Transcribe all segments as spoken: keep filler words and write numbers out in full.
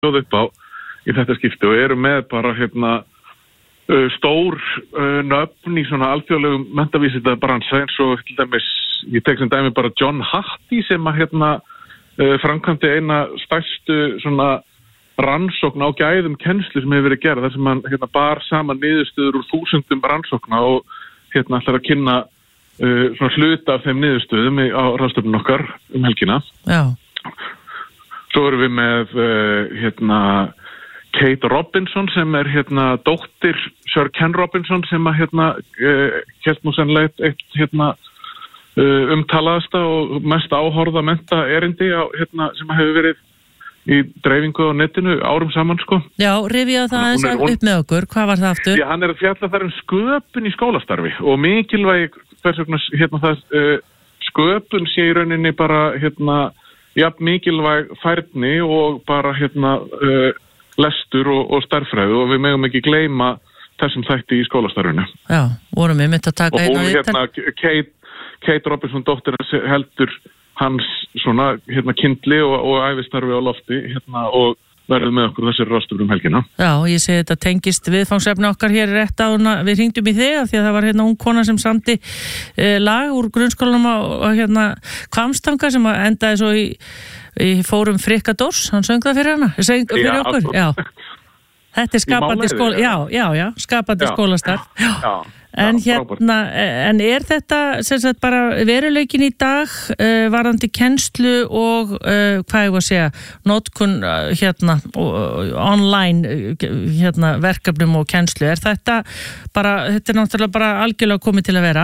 bjóða upp á í þetta skipti og eru með bara hérna uh, stór uh, nöfn í svona alþjóðlegum menntavísita bransa eins og til dæmis, ég tek sem dæmi bara John Hattie sem að hérna uh, framkvæmdi eina stærstu svona rannsókn á gæðum kennslu sem hefur verið gerð þar sem hann hérna bar saman niðurstöður úr þúsundum rannsókna og hérna ætlar að kynna uh, svona hluta af þeim niðurstöðum á ráðstefnun okkar um helgina. Já. Svo erum við með uh, hérna Kate Robinson sem er hérna dóttir Sir Ken Robinson sem að hérna uh, hélt nú sannlega eitt hérna uh, umtalaðasta og mest áhorfða mennta erindi á hérna sem hefur verið í dreifingu á netinu árum saman sko. Já, rifjaðu það aðeins upp hún... með okkur, hvað var það aftur? Já, hann er að fjalla þar um sköpun í skólastarfi og mikilvæg hvers vegna hérna það uh, sköpun sé í rauninni bara hérna jafn mikilvæg færni og bara hérna uh, lestur og, og starffræði og við megum ekki gleyma þessum þætti í skólastarfinu. Já, vorum við mynd að taka einn á þetta. Og hún hérna, Kate, Kate Robinson dóttir heldur hans svona hérna kyndli og, og ævistarfi á lofti hérna og verður með okkur þessari ráðstefnu um helgina. Já, ég segi þetta tengist viðfangsefni okkar hér rétt á við hringdum í þig af því að það var hérna ung kona sem samdi eh, lag úr grunnskólanum á, á hérna Hvammstanga sem endaði svo í, í fórum Frikka Dors, hann söng það fyrir hana, söng fyrir já, okkur. Já. Þetta er skapandi skóla, já, já, já, skapandi já, skólastarf. Já. já. En já, hérna, en er þetta sem sagt bara veruleikin í dag uh, varðandi kennslu og uh, hvað ég var að segja, notkun uh, hérna uh, online uh, hérna verkefnum og kennslu, er þetta bara, þetta er náttúrulega bara algjörlega komið til að vera?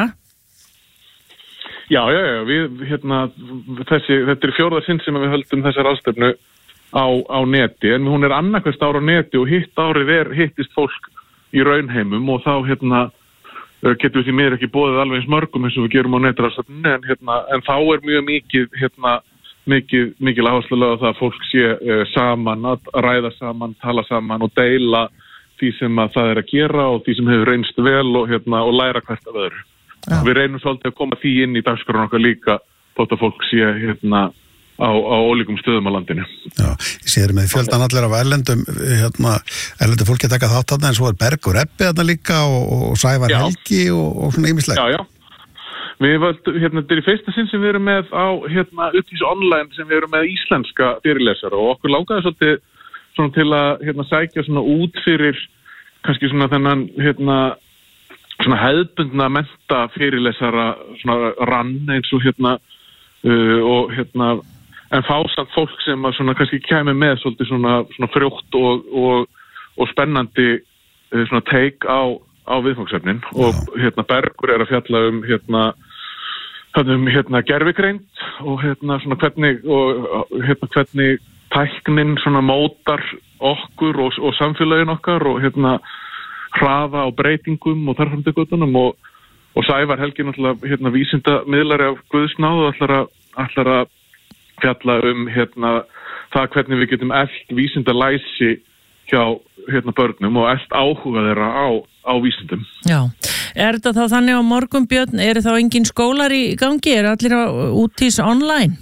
Já, já, já, við hérna þessi, þetta er fjórða sinn sem við höldum þessa ráðstefnu á, á neti, en hún er annarkvæmst ára á neti og hitt árið er hittist fólk í raunheimum og þá hérna getum við því miður ekki boðið alveg eins mörgum eins og við gerum á netráðstefnunni en, hérna, en þá er mjög mikið, hérna, mikið, mikið áherslu lögð á það að fólk sé uh, saman, að ræða saman, tala saman og deila því sem að það er að gera og því sem hefur reynst vel og, hérna, og læra hvert af öðru. Ja. Við reynum svolítið að koma því inn í dagskrárun okkar líka þótt að fólk sé hérna á, á ólíkum stöðum á landinu. Já, ég sé þér með fjöldan allir af erlendum, hérna, erlendu fólki að taka þátt þarna en svo er Bergur Ebbi þarna líka og, og Sævar já. Helgi og, og svona ýmislegt. Já, já. Við völdum, hérna, þetta er í fyrsta sinn sem við erum með á, hérna, Uppvís online sem við erum með íslenska fyrirlesara og okkur langaði svolítið svona til að, hérna, sækja svona út fyrir kannski svona þennan, hérna, svona hefðbundna mennta fyrirlesara svona rann eins og hérna, uh, og hérna, en fásamt fólk sem að svona kannski kæmi með svolítið svona, svona frjótt og, og, og spennandi svona take á, á viðfangsefnin og hérna Bergur er að fjalla um hérna, um hérna gervigreind og hérna svona hvernig og hérna hvernig tæknin svona mótar okkur og, og samfélagin okkar og hérna hraða á breytingum og þarframtökutunum og, og Sævar Helgi náttúrulega hérna vísinda miðlari af Guðsnáð og ætlar að, ætlar að fjalla um hérna það hvernig við getum elt vísindalæsi hjá hérna börnum og elt áhuga þeirra á, á vísindum. Já, er þetta þá þannig á morgun Björn, eru þá engin skólar í gangi, eru allir á útís online?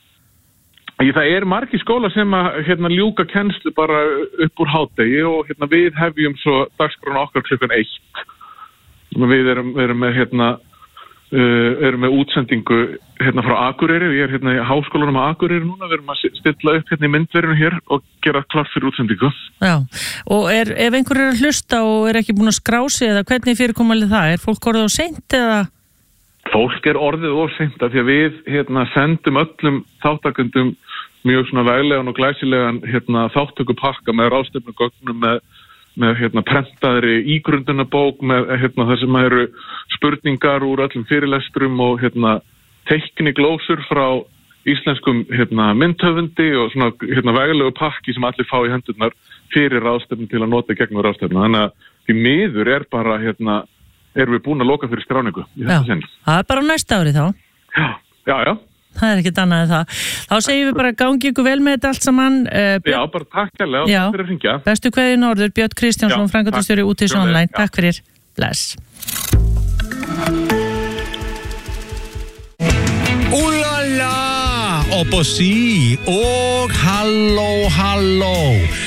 Í, það er margir skólar sem að hérna ljúka kennslu bara upp úr hádegi og hérna við hefjum svo dagskrána okkar klukkan eitt. Við erum, við erum með hérna Uh, erum með útsendingu hérna frá Akureyri, ég er hérna í háskólanum á Akureyri núna, við erum að stilla upp hérna í myndverinu hér og gera klart fyrir útsendingu. Já, og er, ef einhver er að hlusta og er ekki búin að skrá sig eða hvernig fyrirkomalið það, er fólk orðið á seint eða? Fólk er orðið á seint af því að við hérna sendum öllum þáttakendum mjög svona veglegan og glæsilegan hérna þáttökupakka með ráðstefnugögnum með með hérna prentaðri ígrundunabók með hérna það sem eru spurningar úr öllum fyrirlestrum og hérna teikniglósur frá íslenskum hérna myndhöfundi og svona hérna veglegu pakki sem allir fá í hendurnar fyrir ráðstefnu til að nota gegnum ráðstefnu. Þannig að því miður er bara hérna erum við búin að loka fyrir skráningu í þetta sinn. Já, það er bara næsta ári þá. Já, já, já. Það er ekkert annað en það. Þá segjum við bara gangi ykkur vel með þetta allt saman. Uh, Já, bara takk hérlega og takk fyrir að hringja. Bestu kveðju norður, Björn Kristjánsson, framkvæmdastjóri Útís online. Já. Takk fyrir. Bless. Úlala! Opposí og halló, halló.